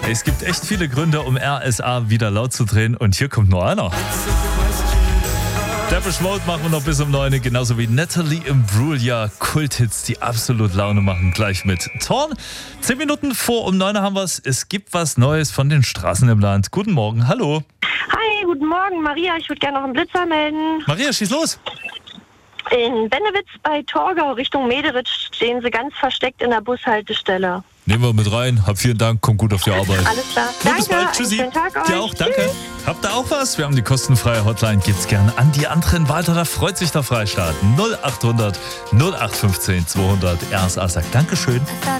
Es gibt echt viele Gründe, um RSA wieder laut zu drehen und hier kommt nur einer. Depeche Mode machen wir noch bis um 9, genauso wie Natalie Imbruglia, Kulthits, die absolut Laune machen, gleich mit Torn. 10 Minuten vor um 9 haben wir es. Es gibt was Neues von den Straßen im Land. Guten Morgen, hallo. Hi, guten Morgen, Maria. Ich würde gerne noch einen Blitzer melden. Maria, schieß los. In Bennewitz bei Torgau Richtung Mederitsch stehen sie ganz versteckt in der Bushaltestelle. Nehmen wir mit rein. Hab vielen Dank, komm gut auf die Arbeit. Alles klar. Gut, bis Danke, bald. Tschüssi. einen schönen Tag Dir euch. auch, danke. Tschüss. Habt ihr auch was? Wir haben die kostenfreie Hotline. Gibt's gerne an die anderen weiter. Da freut sich der Freistaat. 0800 0815 200. RSA sagt Dankeschön.